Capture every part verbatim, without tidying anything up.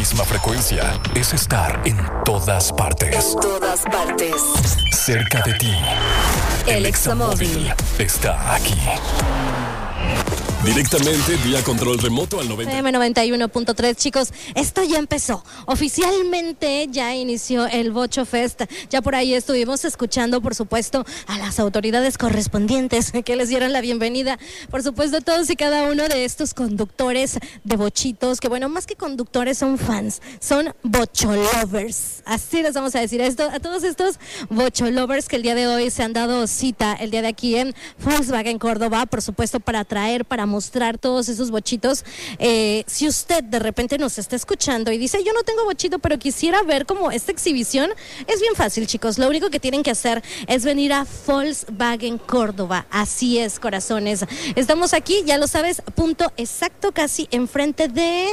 misma frecuencia es estar en todas partes. En todas partes. Cerca de ti. El Examóvil está aquí. Directamente vía control remoto al noventa. M noventa y uno punto tres, chicos, esto ya empezó. Oficialmente ya inició el Bocho Fest. Ya por ahí estuvimos escuchando, por supuesto, a las autoridades correspondientes que les dieron la bienvenida. Por supuesto, todos y cada uno de estos conductores de bochitos, que bueno, más que conductores son fans, son bocholovers. Así les vamos a decir esto a todos estos bocholovers que el día de hoy se han dado cita, el día de aquí en Volkswagen Córdoba, por supuesto, para traer, para mostrar todos esos bochitos. Eh, si usted de repente nos está escuchando y dice, yo no tengo bochito, pero quisiera ver como esta exhibición, es bien fácil, chicos. Lo único que tienen que hacer es venir a Volkswagen Córdoba. Así es, corazones. Estamos aquí, ya lo sabes, punto exacto, casi enfrente de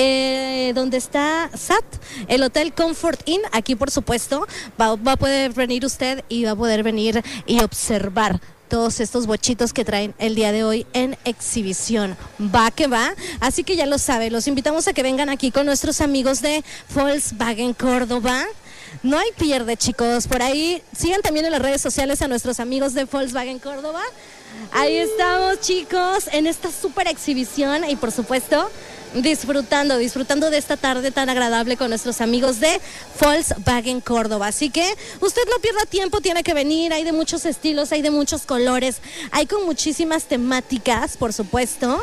eh, donde está S A T, el Hotel Comfort Inn. Aquí, por supuesto, va, va a poder venir usted y va a poder venir y observar todos estos bochitos que traen el día de hoy en exhibición. Va que va, así que ya lo sabe, los invitamos a que vengan aquí con nuestros amigos de Volkswagen Córdoba. No hay pierde, chicos, por ahí sigan también en las redes sociales a nuestros amigos de Volkswagen Córdoba. Ahí estamos, chicos, en esta súper exhibición y por supuesto disfrutando, disfrutando de esta tarde tan agradable con nuestros amigos de Volkswagen Córdoba. Así que usted no pierda tiempo, tiene que venir, hay de muchos estilos, hay de muchos colores, hay con muchísimas temáticas, por supuesto,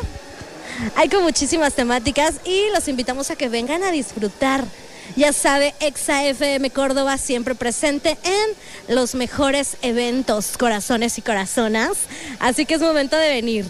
hay con muchísimas temáticas y los invitamos a que vengan a disfrutar. Ya sabe, Exa F M Córdoba siempre presente en los mejores eventos, corazones y corazonas, así que es momento de venir.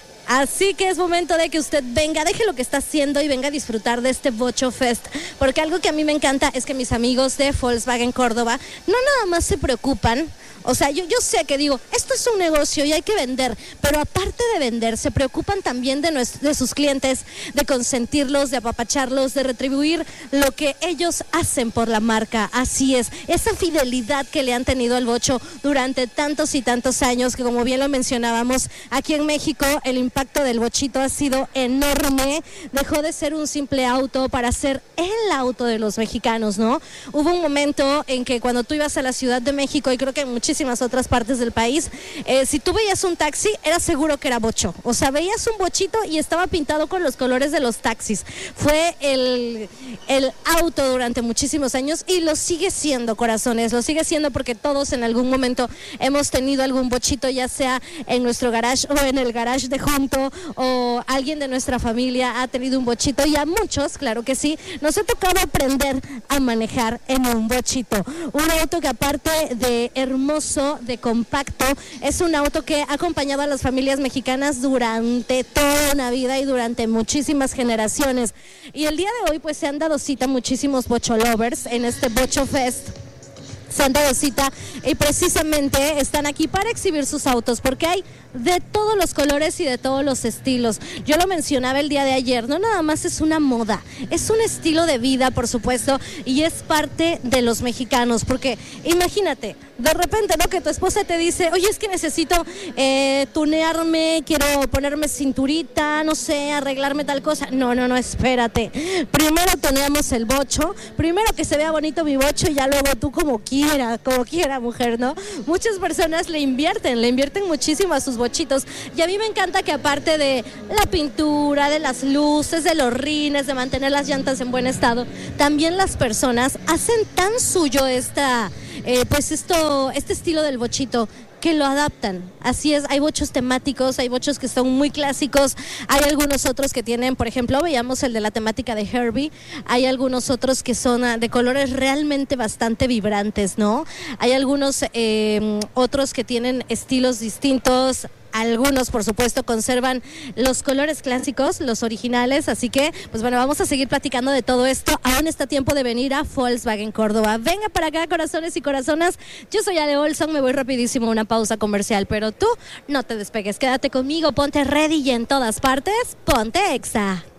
Así que es momento de que usted venga, deje lo que está haciendo y venga a disfrutar de este Bocho Fest, porque algo que a mí me encanta es que mis amigos de Volkswagen Córdoba no nada más se preocupan. O sea, yo, yo sé que digo, esto es un negocio y hay que vender, pero aparte de vender, se preocupan también de, nuestro, de sus clientes, de consentirlos, de apapacharlos, de retribuir lo que ellos hacen por la marca. Así es, esa fidelidad que le han tenido al Bocho durante tantos y tantos años, que como bien lo mencionábamos, aquí en México el impacto del bochito ha sido enorme. Dejó de ser un simple auto para ser el auto de los mexicanos, ¿no? Hubo un momento en que cuando tú ibas a la Ciudad de México, y creo que muchísimas otras partes del país, eh, si tú veías un taxi, era seguro que era bocho. O sea, veías un bochito y estaba pintado con los colores de los taxis. Fue el, el auto durante muchísimos años y lo sigue siendo, corazones. Lo sigue siendo porque todos en algún momento hemos tenido algún bochito, ya sea en nuestro garage o en el garage de junto, o alguien de nuestra familia ha tenido un bochito, y a muchos, claro que sí, nos ha tocado aprender a manejar en un bochito. Un auto que aparte de hermoso, de compacto, es un auto que ha acompañado a las familias mexicanas durante toda una vida y durante muchísimas generaciones. Y el día de hoy pues se han dado cita muchísimos bocholovers en este Bocho Fest. Se han dado cita y precisamente están aquí para exhibir sus autos, porque hay de todos los colores y de todos los estilos. Yo lo mencionaba el día de ayer, no nada más es una moda, es un estilo de vida, por supuesto, y es parte de los mexicanos, porque imagínate, de repente, ¿no?, que tu esposa te dice, oye, es que necesito eh, tunearme, quiero ponerme cinturita, no sé, arreglarme tal cosa. No, no, no, espérate. Primero tuneamos el bocho, primero que se vea bonito mi bocho y ya luego tú como quiera, como quiera, mujer, ¿no? Muchas personas le invierten, le invierten muchísimo a sus bochitos, y a mí me encanta que aparte de la pintura, de las luces, de los rines, de mantener las llantas en buen estado, también las personas hacen tan suyo esta, eh, pues esto, este estilo del bochito, que lo adaptan. Así es, hay bochos temáticos, hay bochos que son muy clásicos, hay algunos otros que tienen, por ejemplo, veíamos el de la temática de Herbie, hay algunos otros que son de colores realmente bastante vibrantes, ¿no? Hay algunos eh, otros que tienen estilos distintos. Algunos, por supuesto, conservan los colores clásicos, los originales, así que, pues bueno, vamos a seguir platicando de todo esto. Aún está tiempo de venir a Volkswagen Córdoba. Venga para acá, corazones y corazonas. Yo soy Ale Olson, me voy rapidísimo a una pausa comercial, pero tú no te despegues, quédate conmigo, ponte ready y en todas partes, ponte Exa.